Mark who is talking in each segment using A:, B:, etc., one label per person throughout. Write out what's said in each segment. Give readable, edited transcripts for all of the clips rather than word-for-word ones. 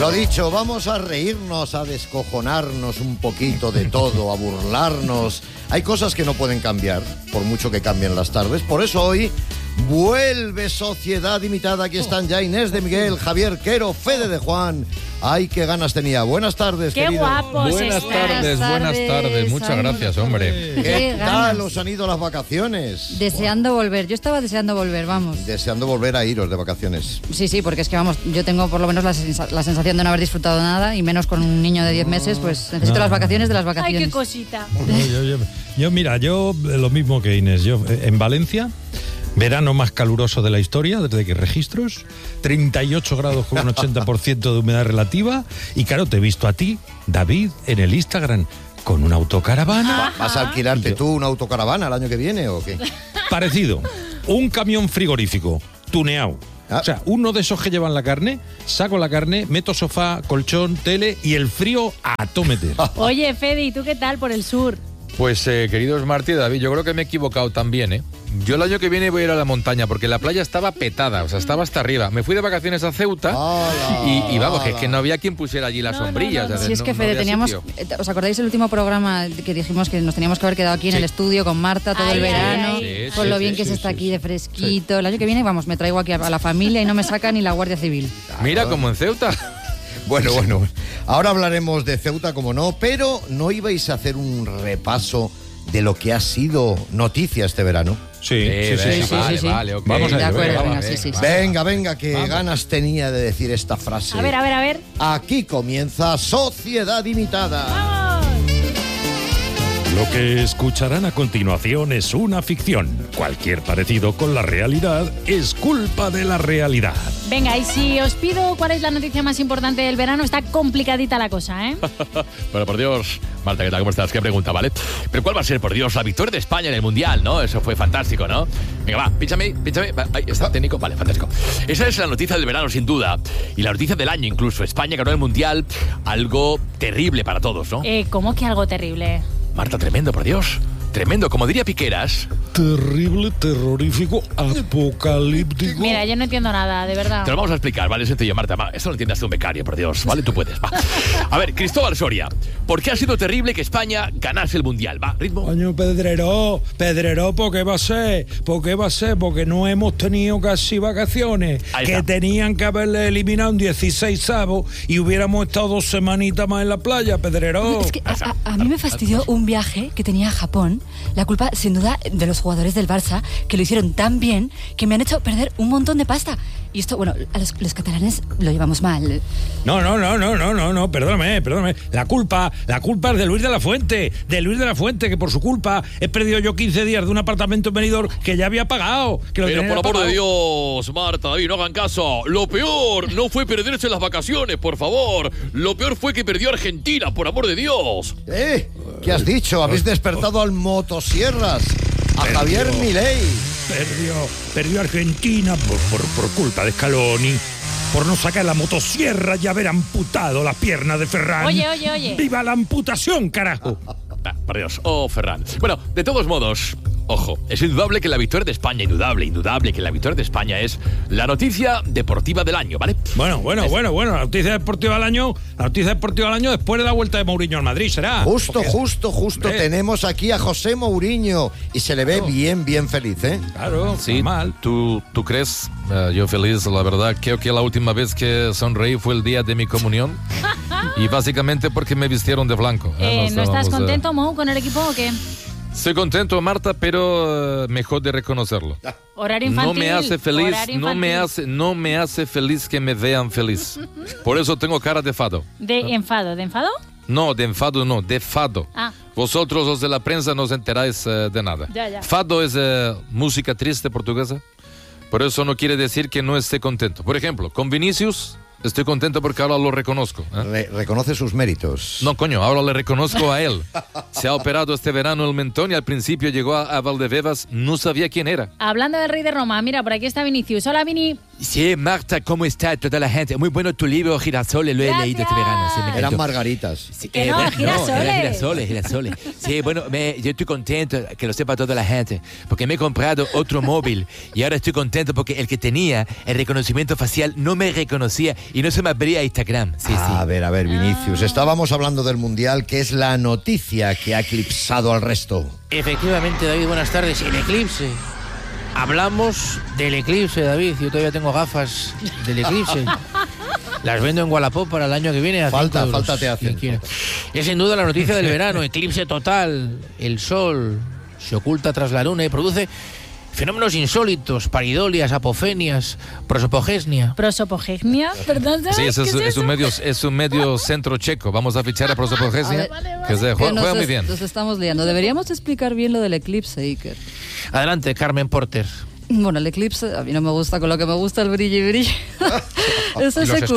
A: Lo dicho, vamos a reírnos, a descojonarnos un poquito de todo, a burlarnos. Hay cosas que no pueden cambiar, por mucho que cambien las tardes. Por eso hoy vuelve Sociedad Imitada. Aquí están ya Inés de Miguel, Javier Quero, Fede de Juan. ¡Ay, qué ganas tenía! Buenas tardes,
B: ¡Qué
A: querido.
B: guapos!
C: Buenas tardes. Muchas gracias, hombre.
A: ¿Qué tal os han ido las vacaciones?
D: Deseando volver. Yo estaba deseando volver, vamos.
A: Deseando volver a iros de vacaciones.
D: Sí, porque es que vamos, yo tengo por lo menos la sensación de no haber disfrutado nada, y menos con un niño de 10 meses, pues necesito las vacaciones de las vacaciones.
B: ¡Ay, qué cosita!
C: Yo lo mismo que Inés. Yo en Valencia, verano más caluroso de la historia, desde que registros, 38 grados con un 80% de humedad relativa, y claro, te he visto a ti, David, en el Instagram, con una autocaravana.
A: ¿Vas a alquilarte tú una autocaravana el año que viene o qué?
C: Parecido, un camión frigorífico, tuneado. O sea, uno de esos que llevan la carne, saco la carne, meto sofá, colchón, tele y el frío a todo meter.
B: Oye, Fede, ¿y tú qué tal por el sur?
E: Pues, queridos Martí y David, yo creo que me he equivocado también, ¿eh? Yo el año que viene voy a ir a la montaña, porque la playa estaba petada, o sea, estaba hasta arriba. Me fui de vacaciones a Ceuta y vamos, que es que no había quien pusiera allí las sombrillas.
B: No.
D: Si es que, Fede, teníamos... ¿Os acordáis el último programa que dijimos que nos teníamos que haber quedado aquí en el estudio con Marta todo el verano? Con lo bien que se está aquí de fresquito. El año que viene, vamos, me traigo aquí a la familia y no me saca ni la Guardia Civil.
E: Mira, como en Ceuta.
A: Bueno. Ahora hablaremos de Ceuta, como no, pero ¿no ibais a hacer un repaso de lo que ha sido noticia este verano?
C: Sí.
E: Vale, ok.
C: Vamos a
D: De acuerdo,
E: venga,
D: sí.
A: Venga, que ganas tenía de decir esta frase.
B: A ver.
A: Aquí comienza Sociedad Imitada.
F: Lo que escucharán a continuación es una ficción. Cualquier parecido con la realidad es culpa de la realidad.
B: Venga, y si os pido cuál es la noticia más importante del verano, está complicadita la cosa, ¿eh?
G: Bueno, por Dios, Marta, ¿qué tal? ¿Cómo estás? ¿Qué pregunta, vale? Pero ¿cuál va a ser, por Dios? La victoria de España en el Mundial, ¿no? Eso fue fantástico, ¿no? Venga, va, pínchame. Ahí está, técnico. Vale, fantástico. Esa es la noticia del verano, sin duda. Y la noticia del año, incluso. España ganó el Mundial. Algo terrible para todos, ¿no?
B: ¿Cómo que algo terrible?
G: Marta, tremendo, por Dios. Tremendo, como diría Piqueras.
F: Terrible, terrorífico, apocalíptico.
B: Mira, yo no entiendo nada, de verdad.
G: Te lo vamos a explicar, ¿vale? Sencillo, Marta. Esto lo entiendes tú, un becario, por Dios. ¿Vale? Tú puedes, va. A ver, Cristóbal Soria. ¿Por qué ha sido terrible que España ganase el Mundial? ¿Va? ¿Ritmo?
H: Coño, Pedreró, ¿por qué va a ser? Porque no hemos tenido casi vacaciones. Que tenían que haberle eliminado un 16avo y hubiéramos estado 2 semanitas más en la playa, Pedreró.
D: Es que a mí me fastidió un viaje que tenía a Japón. La culpa, sin duda, de los jugadores del Barça, que lo hicieron tan bien que me han hecho perder un montón de pasta. Y esto, bueno, a los catalanes lo llevamos mal.
H: No, perdóname. La culpa es de Luis de la Fuente. Que por su culpa he perdido yo 15 días de un apartamento en Benidorm que ya había pagado.
G: Pero por amor de Dios, Marta, David, no hagan caso. Lo peor no fue perderse las vacaciones, por favor. Lo peor fue que perdió Argentina, por amor de Dios.
A: ¿Qué has dicho? Habéis despertado al motosierras, a Javier Milei.
H: Perdió Argentina por culpa de Scaloni, por no sacar la motosierra y haber amputado las piernas de Ferran.
B: Oye.
H: ¡Viva la amputación, carajo!
G: Por Dios. Oh, Ferran. Bueno, de todos modos, ojo, es indudable que la victoria de España, indudable que la victoria de España es la noticia deportiva del año, ¿vale?
H: Bueno, la noticia deportiva del año después de la vuelta de Mourinho al Madrid, será.
A: Justo. Tenemos aquí a José Mourinho y se le ve bien feliz, ¿eh?
H: Claro,
E: Sí,
H: mal.
E: ¿Tú crees? Yo feliz, la verdad. Creo que la última vez que sonreí fue el día de mi comunión. Y básicamente porque me vistieron de blanco.
B: ¿No estás contento, Mou, con el equipo o qué?
E: Estoy contento, Marta, pero mejor de reconocerlo.
B: Horario infantil.
E: No me hace feliz,
B: horario
E: no me hace feliz que me vean feliz. Por eso tengo cara de fado.
B: ¿De enfado?
E: No, de enfado no, de fado. Vosotros, los de la prensa, no os enteráis de nada.
B: Ya.
E: Fado es música triste portuguesa. Por eso no quiere decir que no esté contento. Por ejemplo, con Vinicius estoy contento porque ahora lo reconozco.
A: Reconoce sus méritos.
E: No, coño, ahora le reconozco a él. Se ha operado este verano el mentón y al principio llegó a Valdebebas, no sabía quién era.
B: Hablando del rey de Roma, mira, por aquí está Vinicius. Hola, Vini.
E: Sí, Marta, ¿cómo está toda la gente? Muy bueno tu libro, Girasoles, lo he leído este verano. Sí, me encantó.
A: Eran margaritas.
E: Sí,
B: Que no, girasoles.
E: Girasoles. Sí, bueno, yo estoy contento, que lo sepa toda la gente, porque me he comprado otro móvil y ahora estoy contento porque el que tenía el reconocimiento facial no me reconocía y no se me abría Instagram. Sí, sí.
A: A ver, Vinicius, estábamos hablando del Mundial, que es la noticia que ha eclipsado al resto.
I: Efectivamente, David, buenas tardes. El eclipse. Hablamos del eclipse, David. Yo todavía tengo gafas del eclipse. Las vendo en Wallapop para el año que viene.
A: Falta te hacen.
I: Es sin duda la noticia del verano. Eclipse total. El sol se oculta tras la luna y produce fenómenos insólitos, paridolias, apofenias, prosopogenia.
B: ¿Prosopogenia? ¿Perdón?
E: Sí, es un medio centro checo. Vamos a fichar a prosopogenia. Juega muy bien.
D: Nos estamos liando. Deberíamos explicar bien lo del eclipse, Iker.
I: Adelante, Carmen Porter.
D: Bueno, el eclipse a mí no me gusta con lo que me gusta el brillo. Es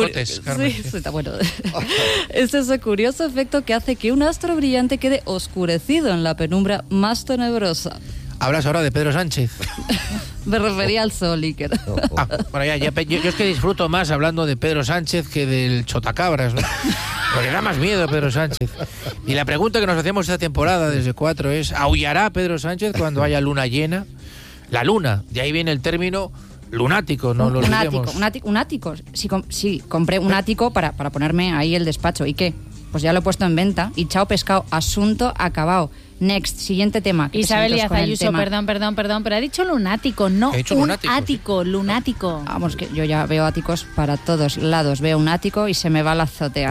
D: ese curioso efecto que hace que un astro brillante quede oscurecido en la penumbra más tenebrosa.
I: ¿Hablas ahora de Pedro Sánchez?
D: Me refería al sol, Iker.
I: Bueno, yo es que disfruto más hablando de Pedro Sánchez que del Chotacabras, ¿no? Porque da más miedo Pedro Sánchez. Y la pregunta que nos hacemos esta temporada desde 4 es: ¿aullará Pedro Sánchez cuando haya luna llena? La luna, de ahí viene el término lunático, no lo olvidemos.
D: Un ático. Sí, compré un ático para ponerme ahí el despacho. ¿Y qué? Pues ya lo he puesto en venta y chao pescado, asunto acabado. Next, siguiente tema.
B: Isabel Díaz Ayuso, perdón, pero ha dicho lunático, no un ático, lunático.
D: Vamos, que yo ya veo áticos para todos lados. Veo un ático y se me va la azotea.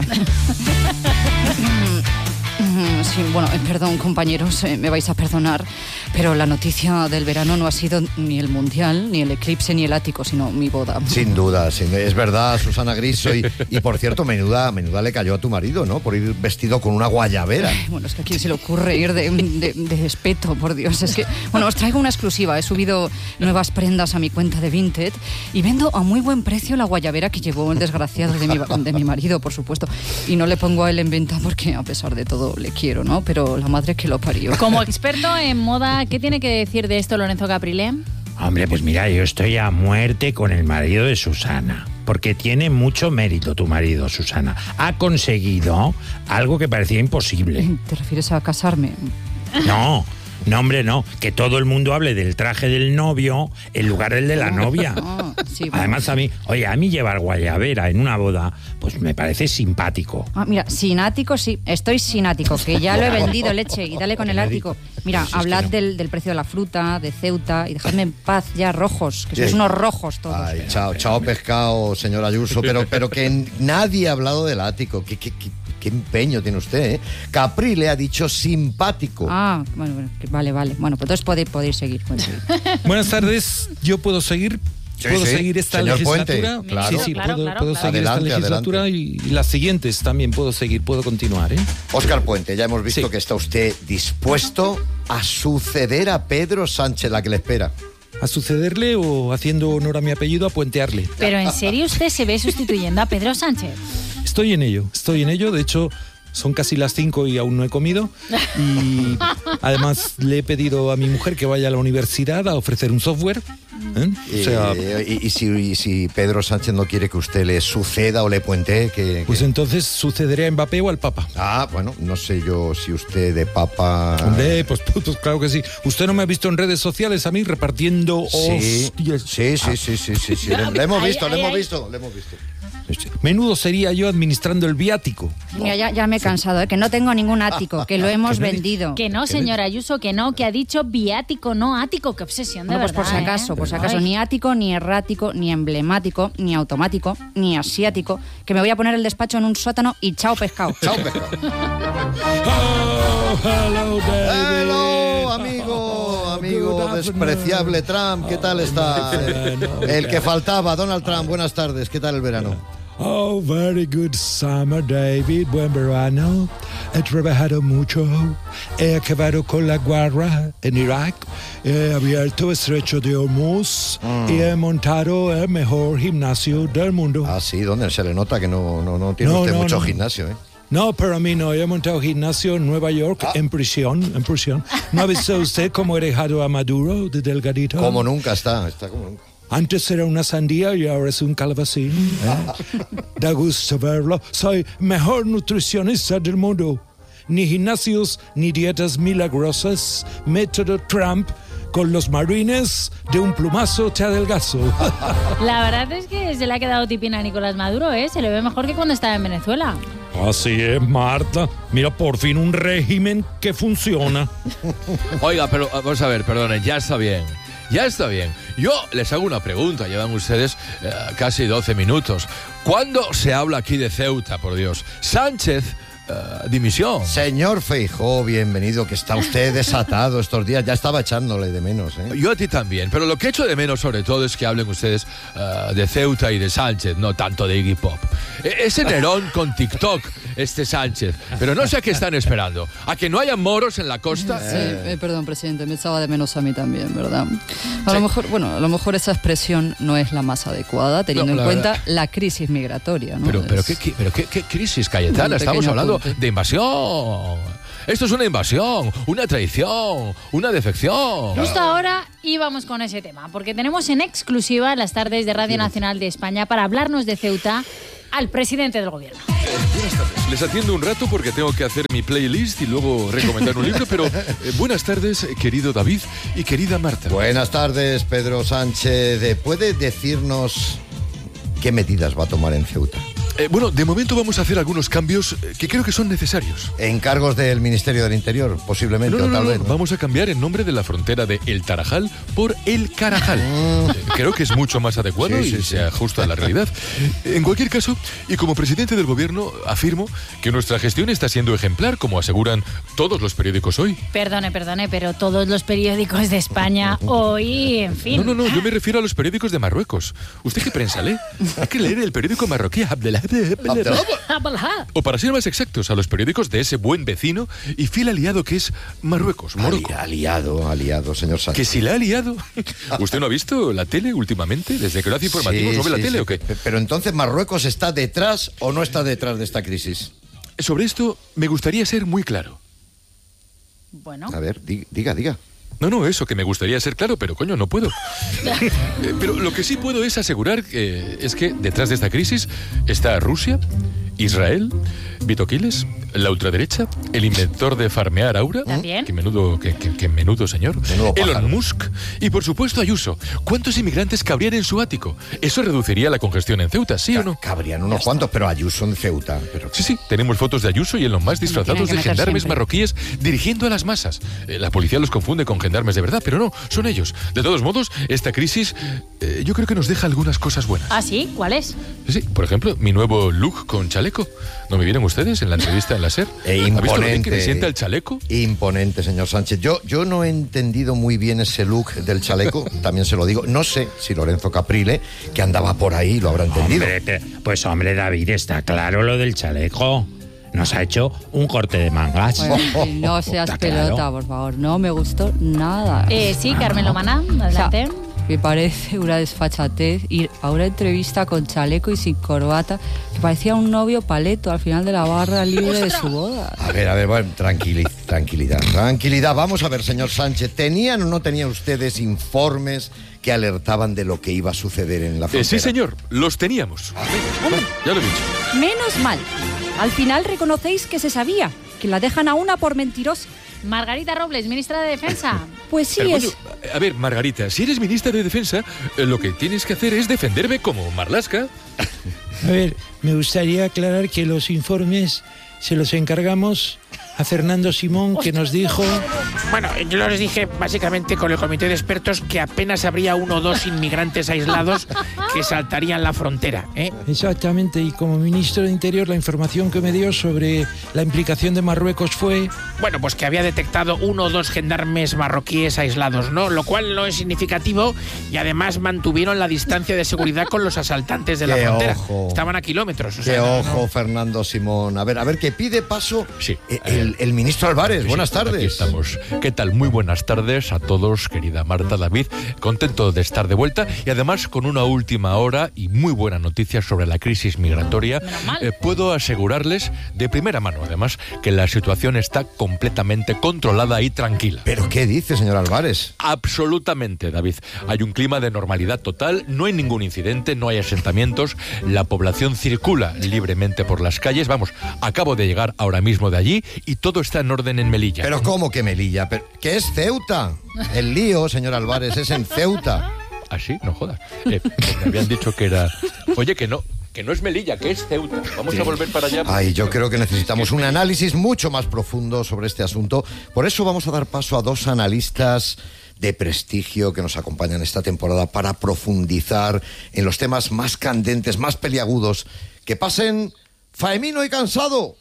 D: Sí, bueno, perdón, compañeros, me vais a perdonar, pero la noticia del verano no ha sido ni el Mundial, ni el eclipse, ni el ático, sino mi boda.
A: Sin duda, es verdad, Susana Griso. Y por cierto, menuda le cayó a tu marido, ¿no? Por ir vestido con una guayabera.
D: Bueno, es que a quién se le ocurre ir de espeto, por Dios. Es que, bueno, os traigo una exclusiva. He subido nuevas prendas a mi cuenta de Vinted y vendo a muy buen precio la guayabera que llevó el desgraciado de mi marido, por supuesto. Y no le pongo a él en venta porque, a pesar de todo, le quiero, ¿no? Pero la madre que lo parió.
B: Como experto en moda, ¿qué tiene que decir de esto Lorenzo Caprile?
H: Hombre, pues mira, yo estoy a muerte con el marido de Susana, porque tiene mucho mérito tu marido, Susana. Ha conseguido algo que parecía imposible.
D: ¿Te refieres a casarme?
H: No, hombre, no. Que todo el mundo hable del traje del novio en lugar del de la novia.
D: Sí, bueno.
H: Además, a mí llevar guayabera en una boda, pues me parece simpático.
D: Mira, sin ático, sí. Estoy sin ático, que ya lo he vendido, leche. Y dale con el ático. Mira, hablad del precio de la fruta, de Ceuta, y dejadme en paz ya, rojos, que sois unos rojos todos.
A: Ay, chao pescado, señor Ayuso, pero que nadie ha hablado del ático. Qué empeño tiene usted, ¿eh? Caprile ha dicho simpático.
D: Bueno, vale. Bueno, pues entonces podéis seguir.
C: Buenas tardes, ¿yo puedo seguir? ¿Puedo seguir esta
A: señor
C: legislatura?
A: Puente, claro.
C: Sí, puedo seguir
A: adelante,
C: esta legislatura y las siguientes también puedo continuar, ¿eh?
A: Óscar Puente, ya hemos visto que está usted dispuesto a suceder a Pedro Sánchez, la que le espera.
C: ¿A sucederle o, haciendo honor a mi apellido, a puentearle?
B: Pero ¿en serio usted se ve sustituyendo a Pedro Sánchez?
C: Estoy en ello. De hecho, son casi las 5 y aún no he comido. Y además le he pedido a mi mujer que vaya a la universidad a ofrecer un software.
A: Y si Pedro Sánchez no quiere que usted le suceda o le puentee,
C: pues entonces sucederé a Mbappé o al Papa.
A: Bueno, no sé yo si usted de Papa...
C: Hombre, pues claro que sí. ¿Usted no me ha visto en redes sociales a mí repartiendo hostias?
A: Sí. Le hemos visto.
C: Menudo sería yo administrando el viático.
D: Mira, ya me he cansado, que no tengo ningún ático, que lo hemos vendido.
B: Que no, señora Ayuso, que ha dicho viático, no ático. Qué obsesión, de
D: verdad. Pues por si acaso, ni ático, ni errático, ni emblemático, ni automático, ni asiático, que me voy a poner el despacho en un sótano y chao pescado.
A: Chao pescado.
H: Hello, David.
A: Hello, amigo despreciable Trump, ¿qué tal está? El que faltaba, Donald Trump, buenas tardes, ¿qué tal el verano?
H: Oh, very good summer, David. Buen verano. He trabajado mucho. He acabado con la guerra en Irak. He abierto el estrecho de Hormuz y he montado el mejor gimnasio del mundo.
A: Sí, ¿dónde se le nota que no tiene usted mucho gimnasio, ¿eh?
H: No, pero a mí no. He montado gimnasio en Nueva York, en prisión. ¿No ha visto usted cómo he dejado a Maduro de delgadito?
A: Como nunca está como nunca.
H: Antes era una sandía y ahora es un calabacín. Da gusto verlo. Soy mejor nutricionista del mundo. Ni gimnasios, ni dietas milagrosas. Método Trump. Con los marines, de un plumazo te adelgazo.
B: La verdad es que se le ha quedado tipina a Nicolás Maduro, ¿eh? Se le ve mejor que cuando estaba en Venezuela.
C: Así es, Marta. Mira, por fin un régimen que funciona.
G: Oiga, pero vamos a ver, perdone, ya está bien. Ya está bien. Yo les hago una pregunta. Llevan ustedes casi 12 minutos. ¿Cuándo se habla aquí de Ceuta, por Dios? Sánchez... dimisión.
A: Señor Feijóo, bienvenido, que está usted desatado estos días. Ya estaba echándole de menos, ¿eh?
G: Yo a ti también, pero lo que echo de menos sobre todo es que hablen ustedes de Ceuta y de Sánchez, no tanto de Iggy Pop. Ese Nerón con TikTok, este Sánchez. Pero no sé a qué están esperando. ¿A que no haya moros en la costa?
D: Sí, perdón, presidente, me echaba de menos a mí también, ¿verdad? A lo mejor esa expresión no es la más adecuada, teniendo en cuenta la crisis migratoria, ¿no?
G: Pero ¿qué crisis, Cayetana? Estamos hablando de invasión. Esto es una invasión, una traición, una defección.
B: Justo ahora íbamos con ese tema, porque tenemos en exclusiva las tardes de Radio Nacional de España para hablarnos de Ceuta al presidente del gobierno.
E: Buenas tardes. Les atiendo un rato porque tengo que hacer mi playlist y luego recomendar un libro, pero buenas tardes, querido David y querida Marta.
A: Buenas tardes, Pedro Sánchez. ¿Puede decirnos qué medidas va a tomar en Ceuta?
E: Bueno, de momento vamos a hacer algunos cambios que creo que son necesarios.
A: Encargos del Ministerio del Interior, posiblemente, o tal vez. ¿no?
E: Vamos a cambiar el nombre de la frontera de El Tarajal por El Carajal. Creo que es mucho más adecuado y se ajusta a la realidad. En cualquier caso, y como presidente del gobierno, afirmo que nuestra gestión está siendo ejemplar, como aseguran todos los periódicos hoy.
B: Perdone, pero todos los periódicos de España hoy, en fin.
E: No, yo me refiero a los periódicos de Marruecos. ¿Usted qué prensa lee? Hay que leer el periódico marroquí Abdellah. O para ser más exactos, a los periódicos de ese buen vecino y fiel aliado que es Marruecos, Morocco.
A: Aliado, señor Sánchez.
E: ¿Que si la ha aliado? ¿Usted no ha visto la tele últimamente? ¿Desde que lo hace informativo no ve la tele o qué?
A: Pero entonces, ¿Marruecos está detrás o no está detrás de esta crisis?
E: Sobre esto me gustaría ser muy claro.
B: Bueno.
A: A ver, diga.
E: No, eso, que me gustaría ser claro, pero coño, no puedo. Pero lo que sí puedo es asegurar es que detrás de esta crisis está Rusia, Israel, Vito Quiles, la ultraderecha, el inventor de farmear Aura,
B: ¿también?
E: que menudo señor, Elon Musk y por supuesto Ayuso. ¿Cuántos inmigrantes cabrían en su ático? Eso reduciría la congestión en Ceuta, ¿sí o no?
A: Cabrían unos cuantos, pero Ayuso en Ceuta. Pero...
E: Sí, tenemos fotos de Ayuso y Elon Musk disfrazados de gendarmes marroquíes dirigiendo a las masas. La policía los confunde con gendarmes de verdad, pero no, son ellos. De todos modos, esta crisis yo creo que nos deja algunas cosas buenas.
B: ¿Ah, sí? ¿Cuáles?
E: Sí, por ejemplo, mi nuevo look con chaleco. ¿No me vieron ustedes en la entrevista en la SER?
A: Imponente.
E: ¿Ha visto lo bien que me sienta el chaleco?
A: Imponente, señor Sánchez. Yo no he entendido muy bien ese look del chaleco, también se lo digo. No sé si Lorenzo Caprile, que andaba por ahí, lo habrá entendido.
J: Hombre, David, está claro lo del chaleco. Nos ha hecho un corte de mangas.
D: Bueno, no seas pelota, claro. Por favor. No me gustó nada.
B: Sí, Carmen Lomana, adelante.
D: Me parece una desfachatez ir a una entrevista con chaleco y sin corbata, que parecía un novio paleto al final de la barra libre de su boda.
A: A ver, bueno, tranquilidad. Vamos a ver, señor Sánchez, ¿tenían o no tenían ustedes informes que alertaban de lo que iba a suceder en la frontera?
E: Sí, señor, los teníamos. Ya lo he dicho.
D: Menos mal. Al final reconocéis que se sabía, que la dejan a una por mentirosa.
B: Margarita Robles, ministra de Defensa.
D: Pues sí.
E: Pero, a ver, Margarita, si eres ministra de Defensa, lo que tienes que hacer es defenderme como Marlaska.
H: A ver, me gustaría aclarar que los informes se los encargamos a Fernando Simón, que nos dijo...
I: Bueno, yo les dije básicamente con el comité de expertos que apenas habría 1 o 2 inmigrantes aislados que saltarían la frontera, ¿eh?
H: Exactamente, y como ministro de Interior la información que me dio sobre la implicación de Marruecos fue...
I: Bueno, pues que había detectado 1 o 2 gendarmes marroquíes aislados, ¿no? Lo cual no es significativo y además mantuvieron la distancia de seguridad con los asaltantes de la frontera.
A: Ojo.
I: Estaban a kilómetros.
A: Fernando Simón. A ver, que pide paso...
E: Sí.
A: El el ministro Álvarez.
G: Sí,
A: Buenas tardes.
G: Aquí estamos. ¿Qué tal? Muy buenas tardes a todos, querida Marta, David. Contento de estar de vuelta y además con una última hora y muy buena noticia sobre la crisis migratoria. Puedo asegurarles de primera mano, además, que la situación está completamente controlada y tranquila.
A: ¿Pero qué dice, señor Álvarez?
G: Absolutamente, David. Hay un clima de normalidad total, no hay ningún incidente, no hay asentamientos, la población circula libremente por las calles. Vamos, acabo de llegar ahora mismo de allí y todo está en orden en Melilla.
A: ¿Pero cómo que Melilla? ¿Qué es Ceuta? El lío, señor Álvarez, es en Ceuta.
G: ¿Ah, sí? No jodas. Me habían dicho que era... Oye, que no es Melilla, que es Ceuta. Vamos a volver para allá.
A: Ay, yo creo que necesitamos un análisis mucho más profundo sobre este asunto. Por eso vamos a dar paso a dos analistas de prestigio que nos acompañan esta temporada para profundizar en los temas más candentes, más peliagudos. Que pasen Faemino y Cansado.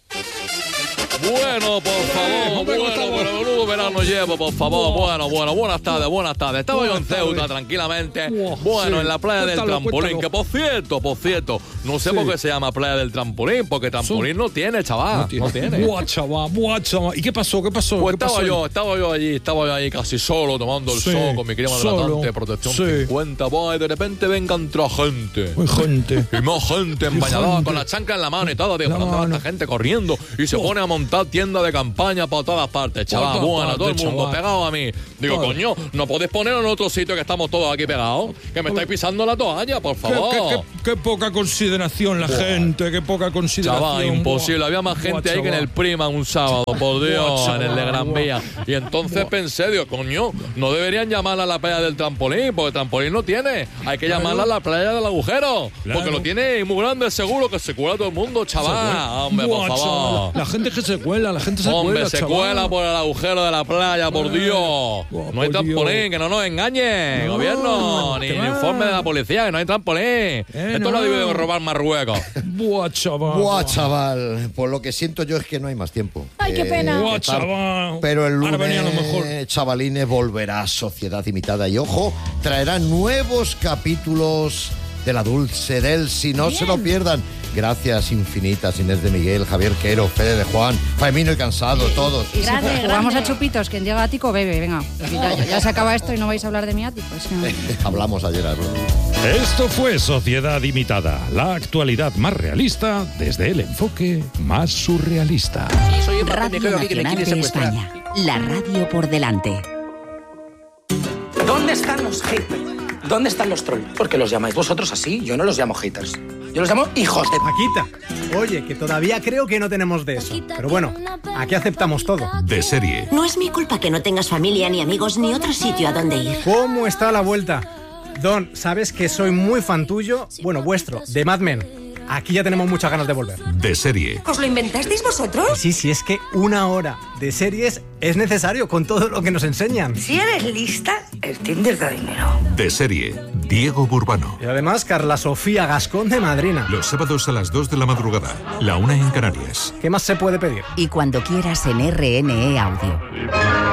G: Bueno, por favor, bueno, menudo verano llevo, por favor. Bueno, buenas tardes. Estaba yo en Ceuta tranquilamente. Bueno, en la playa del Trampolín, que por cierto, no sé por qué se llama playa del Trampolín, porque Trampolín no tiene, chaval. No tiene.
H: Buah, chaval. ¿Y qué pasó?
G: Pues estaba yo allí casi solo, tomando el sol con mi crema hidratante de protección 50. Y de repente venga otra gente. Y más gente en bañador, con la chancla en la mano y todo. Digo, ¿dónde va esta gente corriendo? Y se pone a montar tienda de campaña por todas partes, chaval. Todo el mundo pegado a mí. Digo, coño, ¿no podéis poner en otro sitio que estamos todos aquí pegados? Que me estáis pisando la toalla, por favor.
H: Qué poca consideración la gente, qué poca consideración.
G: Chaval, imposible. Había más gente ahí que en el Prima un sábado, por Dios, en el de Gran Vía. Y entonces pensé, digo, coño, no deberían llamarla a la playa del Trampolín, porque el Trampolín no tiene. Hay que llamarla a la playa del Agujero, porque lo tiene muy grande, seguro que se cuela todo el mundo, chaval. Hombre, por favor.
H: La gente que se cuela,
G: Hombre, se cuela por el agujero de la playa, por Dios. No hay trampolín, que no nos engañen, gobierno. Ni informe de la policía, que no hay trampolín. Esto lo debe de robar Marruecos.
H: Buah, chaval.
A: Pues lo que siento yo es que no hay más tiempo.
B: Ay, qué pena.
H: Buah, chaval.
A: Pero el lunes, chavalines, volverá Sociedad Imitada. Y ojo, traerá nuevos capítulos de La Dulce Delcy. No se lo pierdan. Gracias infinitas, Inés de Miguel, Javier Quero, Fede de Juan, Faemino y Cansado, todos.
D: Y jugamos a chupitos, quien llega ático bebe, venga. Ya se acaba esto y no vais a hablar de mi ático.
A: Hablamos ayer,
F: Esto fue Sociedad Imitada, la actualidad más realista desde el enfoque más surrealista.
K: Radio Nacional de España, la radio por delante.
L: ¿Dónde están los haters? ¿Dónde están los trolls? Porque los llamáis vosotros así, yo no los llamo haters. Yo los llamo hijos de...
M: Paquita, oye, que todavía creo que no tenemos de eso. Pero bueno, aquí aceptamos todo.
F: De serie.
K: No es mi culpa que no tengas familia, ni amigos, ni otro sitio a donde ir.
M: ¿Cómo está la vuelta? Don, sabes que soy muy fan tuyo, bueno, vuestro, de Mad Men. Aquí ya tenemos muchas ganas de volver.
F: De serie.
K: ¿Os lo inventasteis vosotros?
M: Sí, es que una hora de series es necesario con todo lo que nos enseñan.
K: Si eres lista, el Tinder da dinero.
F: De serie. Diego Burbano.
M: Y además Carla Sofía Gascón de madrina.
F: Los sábados a las 2 de la madrugada, la 1 en Canarias.
M: ¿Qué más se puede pedir?
K: Y cuando quieras en RNE Audio.